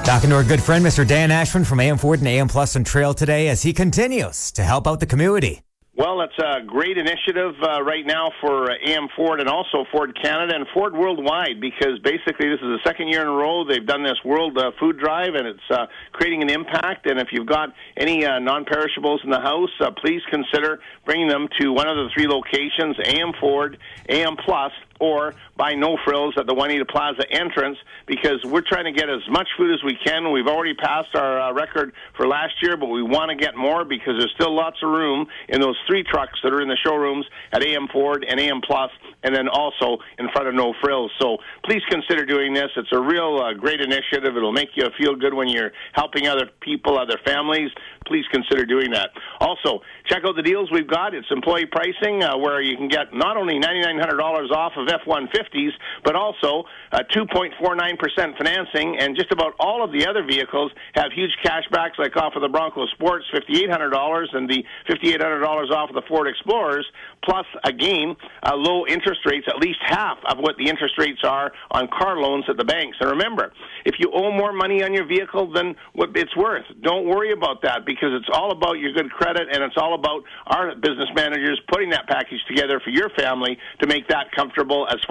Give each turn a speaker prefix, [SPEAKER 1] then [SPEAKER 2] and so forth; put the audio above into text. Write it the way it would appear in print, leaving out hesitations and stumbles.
[SPEAKER 1] Talking to our good friend, Mr. Dan Ashman from AM Ford and AM Plus and Trail today as he continues to help out the community.
[SPEAKER 2] Well, it's a great initiative right now for AM Ford and also Ford Canada and Ford Worldwide, because basically this is the second year in a row they've done this World Food Drive, and it's creating an impact. And if you've got any non-perishables in the house, please consider bringing them to one of the three locations, AM Ford, AM Plus, or buy No Frills at the Juanita Plaza entrance, because we're trying to get as much food as we can. We've already passed our record for last year, but we want to get more because there's still lots of room in those three trucks that are in the showrooms at AM Ford and AM Plus, and then also in front of No Frills. So please consider doing this. It's a real great initiative. It'll make you feel good when you're helping other people, other families. Please consider doing that. Also, check out the deals we've got. It's employee pricing, where you can get not only $9,900 off of F-150s, but also 2.49% financing, and just about all of the other vehicles have huge cashbacks, like off of the Bronco Sports, $5,800, and the $5,800 off of the Ford Explorers, plus, again, low interest rates, at least half of what the interest rates are on car loans at the banks. And remember, if you owe more money on your vehicle than what it's worth, don't worry about that, because it's all about your good credit, and it's all about our business managers putting that package together for your family to make that comfortable as